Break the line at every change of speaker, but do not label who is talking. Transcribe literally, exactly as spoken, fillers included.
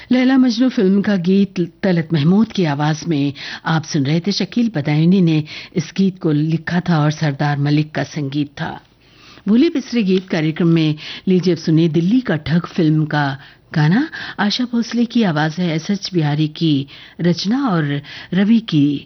Laila Majnu film का गीत तलत महमूद की आवाज में आप सुन रहे थे। शकील बदायूनी ने इस गीत को लिखा था और सरदार मलिक का संगीत था। भूले बिसरे गीत कार्यक्रम में लीजिए अब सुनिए दिल्ली का ठग फिल्म का गाना। आशा भोसले की आवाज है, एस एच बिहारी की रचना और रवि की